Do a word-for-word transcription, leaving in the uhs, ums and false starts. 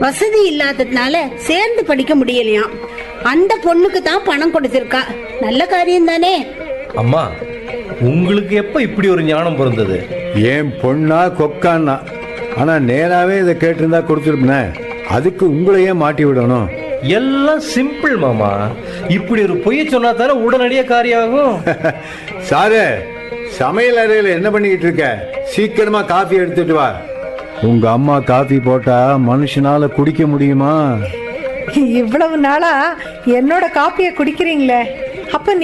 வசதி இல்லாததுனால சேர்ந்து படிக்க முடியலையாம். அந்த பொண்ணுக்கு தான் பணம் கொடுத்திருக்கா. நல்ல காரியம் தானே. அம்மா, உங்களுக்கு எப்ப இப்படி ஒரு ஞானம் பிறந்தது? ஏன் பொண்ணா கொக்கான்னா? ஆனா நேராவே இதை கேட்டிருந்தா கொடுத்துருப்பேன். அதுக்கு உங்களையே மாட்டி விடணும். எல்லாம் சிம்பிள் மாமா. இப்படி ஒரு பொய்ய சொன்னா தானே உடனடியே காரியம் ஆகும். சாரு, சமையல் அறையில என்ன பண்ணிக்கிட்டு இருக்க? சீக்கிரமா காஃபி எடுத்துட்டு வா. உங்க அம்மா காஃபி போட்டா மனுஷனால குடிக்க முடியுமா? இவ்வளவு நாளா என்னோட காப்பியை குடிக்கிறீங்களே, அப்ப